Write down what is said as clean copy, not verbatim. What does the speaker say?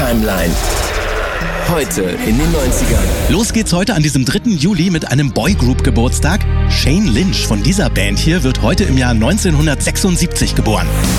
Timeline. Heute in den 90ern. Los geht's heute an diesem 3. Juli mit einem Boygroup-Geburtstag. Shane Lynch von dieser Band hier wird heute im Jahr 1976 geboren.